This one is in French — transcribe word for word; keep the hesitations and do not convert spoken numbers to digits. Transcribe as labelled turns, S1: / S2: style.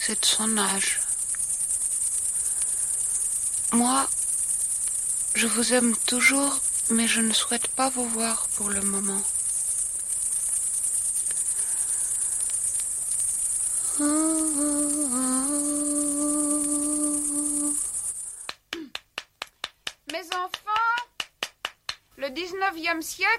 S1: c'est de son âge. Moi, je vous aime toujours, mais je ne souhaite pas vous voir pour le moment. Mes enfants, le dix-neuvième siècle